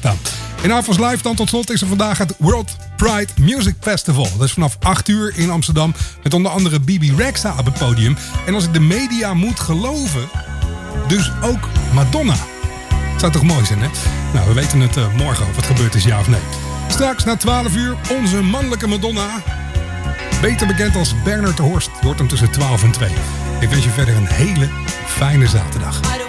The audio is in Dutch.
staan. In Avonds Live dan tot slot is er vandaag het World Pride Music Festival. Dat is vanaf 8 uur in Amsterdam. Met onder andere Bibi Rexha op het podium. En als ik de media moet geloven, dus ook Madonna. Zou toch mooi zijn, hè? Nou, we weten het morgen of het gebeurd is, ja of nee. Straks na 12 uur onze mannelijke Madonna. Beter bekend als Bernard de Horst. Je hoort hem tussen 12 en 2. Ik wens je verder een hele fijne zaterdag.